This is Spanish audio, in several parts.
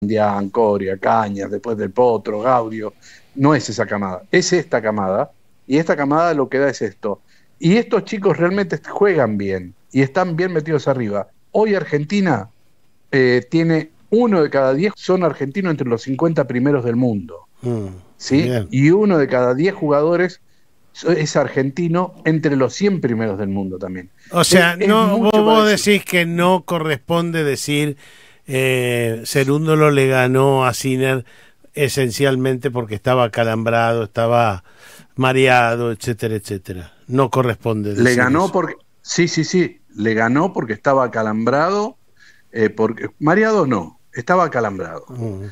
Dian, Coria, Cañas, después del Potro, Gaudio. No es esa camada, es esta camada, y esta camada lo que da es esto. Y estos chicos realmente juegan bien y están bien metidos arriba. Hoy Argentina tiene 1 de cada 10 son argentinos entre los 50 primeros del mundo. ¿Sí? Y 1 de cada 10 jugadores es argentino entre los 100 primeros del mundo también. O sea, vos decís que no corresponde decir Cerúndolo le ganó a Sinner esencialmente porque estaba acalambrado, estaba mareado, etcétera, etcétera. No corresponde decir le ganó eso. porque sí, le ganó porque estaba acalambrado, porque mareado no, estaba acalambrado.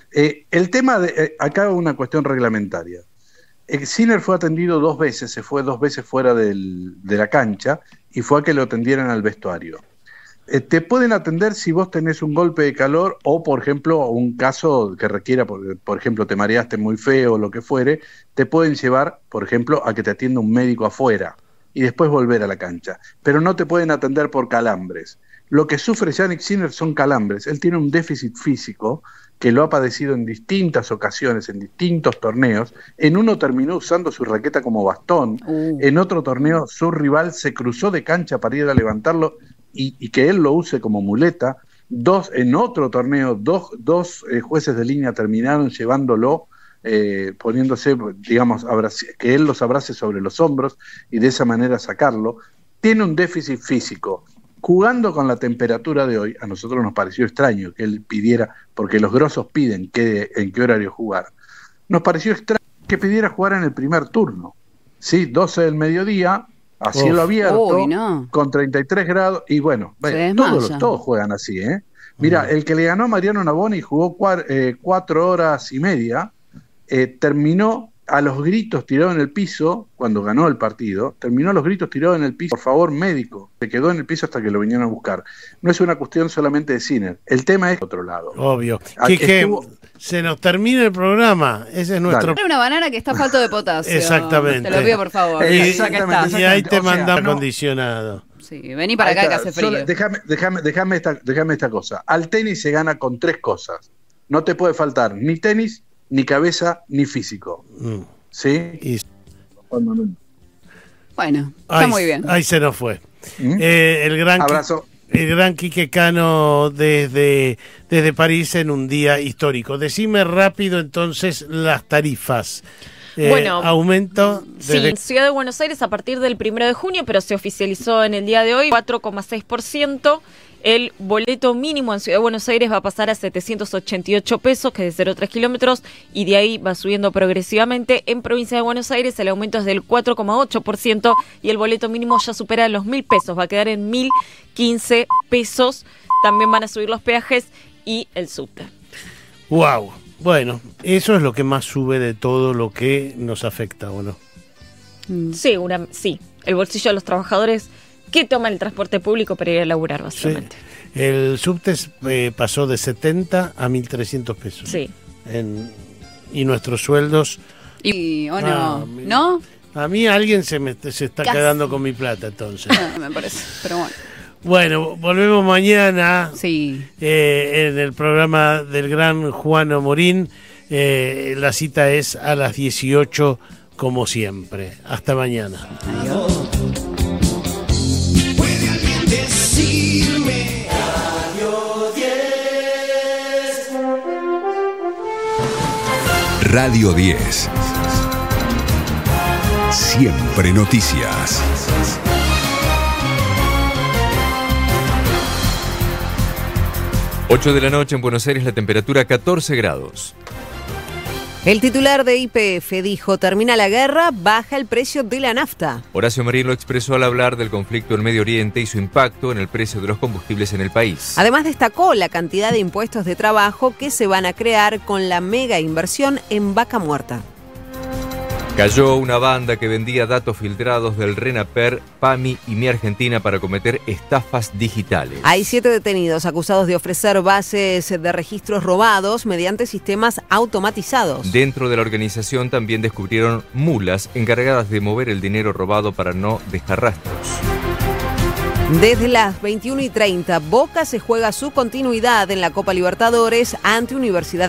El tema de acá una cuestión reglamentaria. Sinner fue atendido 2 veces, se fue 2 veces fuera de la cancha y fue a que lo atendieran al vestuario. Te pueden atender si vos tenés un golpe de calor o, por ejemplo, un caso que requiera, por ejemplo, te mareaste muy feo o lo que fuere, te pueden llevar, por ejemplo, a que te atienda un médico afuera y después volver a la cancha. Pero no te pueden atender por calambres. Lo que sufre Jannik Sinner son calambres. Él tiene un déficit físico que lo ha padecido en distintas ocasiones, en distintos torneos. En uno terminó usando su raqueta como bastón. En otro torneo su rival se cruzó de cancha para ir a levantarlo y que él lo use como muleta. En otro torneo, dos jueces de línea terminaron llevándolo, poniéndose, digamos, que él los abrace sobre los hombros y de esa manera sacarlo. Tiene un déficit físico. Jugando con la temperatura de hoy, a nosotros nos pareció extraño que él pidiera, porque los grosos piden en qué horario jugar. Nos pareció extraño que pidiera jugar en el primer turno. Sí, 12 del mediodía, a cielo abierto, con 33 grados, y bueno, todos juegan así, ¿eh? Mira, el que le ganó a Mariano Navoni jugó 4 horas y media, terminó a los gritos tirado en el piso, cuando ganó el partido, terminó a los gritos tirado en el piso, por favor, médico, se quedó en el piso hasta que lo vinieron a buscar. No es una cuestión solamente de Sinner, el tema es otro lado. Obvio. Que se nos termina el programa, ese es nuestro... Una banana que está falto de potasio. Exactamente. Te lo pido, por favor. Y ahí te mandan acondicionado. Sí, vení para acá que hace frío. Déjame esta cosa. Al tenis se gana con 3 cosas. No te puede faltar ni tenis, ni cabeza, ni físico. ¿Sí? Bueno, está muy bien. Ahí se nos fue. El gran abrazo. El gran Quique Cano desde París en un día histórico. Decime rápido entonces las tarifas. Aumento desde... Sí, Ciudad de Buenos Aires a partir del 1 de junio, pero se oficializó en el día de hoy, 4,6%. El boleto mínimo en Ciudad de Buenos Aires va a pasar a 788 pesos, que es de 0,3 kilómetros, y de ahí va subiendo progresivamente. En Provincia de Buenos Aires el aumento es del 4,8% y el boleto mínimo ya supera los 1.000 pesos, va a quedar en 1.015 pesos. También van a subir los peajes y el subte. ¡Wow! Bueno, eso es lo que más sube de todo lo que nos afecta, ¿o no? Sí, el bolsillo de los trabajadores que toman el transporte público para ir a laburar, básicamente. Sí. El subte pasó de 70 a 1.300 pesos. Sí. Y nuestros sueldos... ¿No? A mí alguien se está quedando con mi plata, entonces. Me parece, pero bueno. Bueno, volvemos mañana en el programa del gran Juan Amorín. La cita es a las 18 como siempre. Hasta mañana. Adiós. Radio 10. Siempre noticias. Ocho de la noche en Buenos Aires, la temperatura 14 grados. El titular de YPF dijo: termina la guerra, baja el precio de la nafta. Horacio Marín lo expresó al hablar del conflicto en Medio Oriente y su impacto en el precio de los combustibles en el país. Además destacó la cantidad de impuestos de trabajo que se van a crear con la mega inversión en Vaca Muerta. Cayó una banda que vendía datos filtrados del RENAPER, PAMI y Mi Argentina para cometer estafas digitales. Hay 7 detenidos acusados de ofrecer bases de registros robados mediante sistemas automatizados. Dentro de la organización también descubrieron mulas encargadas de mover el dinero robado para no dejar rastros. Desde las 21:30, Boca se juega su continuidad en la Copa Libertadores ante Universidad